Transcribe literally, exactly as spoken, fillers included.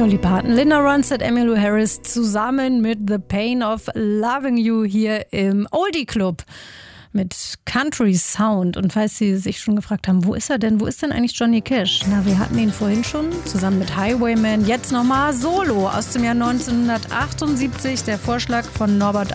Dolly Parton, Linda Ronstadt, Emmylou Harris zusammen mit The Pain of Loving You hier im Oldie Club mit Country Sound. Und falls Sie sich schon gefragt haben, wo ist er denn? Wo ist denn eigentlich Johnny Cash? Na, wir hatten ihn vorhin schon zusammen mit Highwayman. Jetzt nochmal solo aus dem Jahr neunzehnhundertachtundsiebzig. Der Vorschlag von Norbert